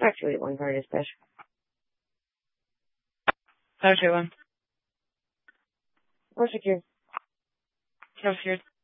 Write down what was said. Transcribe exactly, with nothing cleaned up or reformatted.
Actually, one card is special. No two one. Or secure. No secured.